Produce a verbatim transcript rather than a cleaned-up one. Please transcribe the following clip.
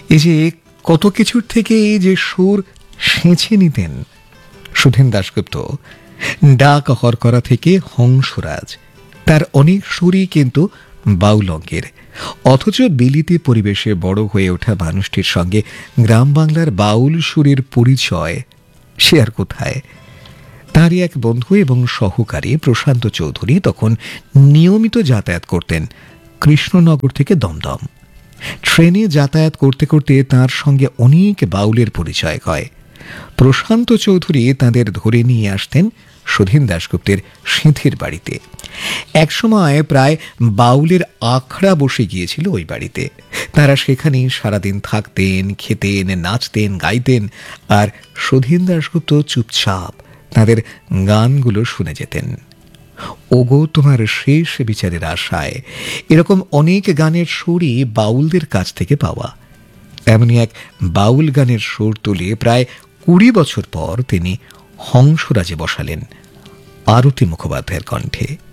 এই যে কত কিছুর থেকে এই যে সুর সেঁচে নিতেন সুধীন দাশগুপ্ত, ডাক হরকরা থেকে হংসরাজ, তার অনেক সুরই কিন্তু বাউল অঙ্গের। অথচ বিলিতি পরিবেশে বড় হয়ে ওঠা মানুষটির সঙ্গে গ্রাম বাংলার বাউল সুরের পরিচয় সে আর কোথায়? তারই এক বন্ধু এবং সহকারী প্রশান্ত চৌধুরী তখন নিয়মিত যাতায়াত করতেন কৃষ্ণনগর থেকে দমদম। ট্রেনে যাতায়াত করতে করতে তার সঙ্গে অনেক বাউলের পরিচয় হয়। প্রশান্ত চৌধুরী তাদের ধরে নিয়ে আসতেন সুধীন দাশগুপ্তের সিঁথির বাড়িতে। একসময় প্রায় বাউলের আখড়া বসে গিয়েছিল ওই বাড়িতে। তারা সেখানেই সারাদিন থাকতেন, খেতেন, নাচতেন, গাইতেন, আর সুধীন দাশগুপ্ত চুপচাপ তাদের গানগুলো শুনে যেতেন। ওগো তোমার শেষ বিচারের আশায়, এরকম অনেক গানের সুরই বাউলদের কাছ থেকে পাওয়া। এমনই এক বাউল গানের সুর তুলে প্রায় কুড়ি বছর পর তিনি হংসরাজে বসালেন আরতি মুখোপাধ্যায়ের কণ্ঠে।